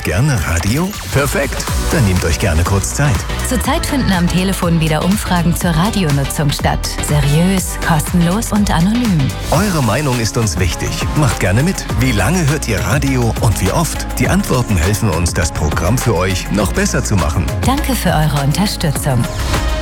gerne Radio? Perfekt, dann nehmt euch gerne kurz Zeit. Zurzeit finden am Telefon wieder Umfragen zur Radionutzung statt. Seriös, kostenlos und anonym. Eure Meinung ist uns wichtig. Macht gerne mit. Wie lange hört ihr Radio und wie oft? Die Antworten helfen uns, das Programm für euch noch besser zu machen. Danke für eure Unterstützung.